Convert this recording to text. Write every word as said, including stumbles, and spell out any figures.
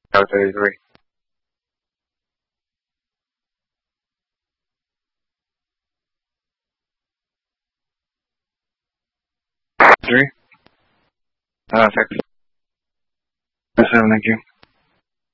Oh, thirty-three. Three. Uh, six. Seven, thank you.